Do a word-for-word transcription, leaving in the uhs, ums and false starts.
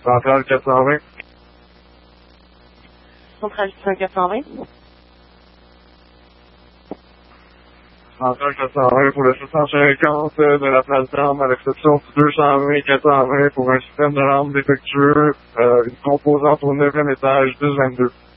Centrale quatre cent vingt. Centrale quatre cent vingt. Centrale quatre cent vingt pour le sept cent cinquante de la plateforme à l'exception du deux cent vingt quatre cent vingt pour un système de lampe défectueux, euh, une composante au neuvième étage, dix vingt-deux.